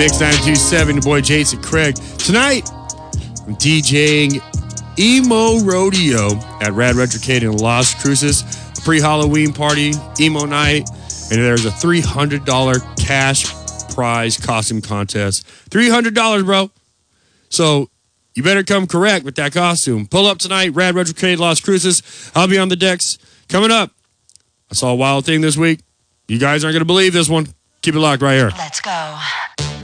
Mix 92.7, your boy Jason Craig. Tonight, I'm DJing Emo Rodeo at Rad Retrocade in Las Cruces. A pre-Halloween party, emo night, and there's a $300 cash prize costume contest. $300, bro. So you better come correct with that costume. Pull up tonight, Rad Retrocade, Las Cruces. I'll be on the decks. Coming up, I saw a wild thing this week. You guys aren't going to believe this one. Keep it locked right here. Let's go.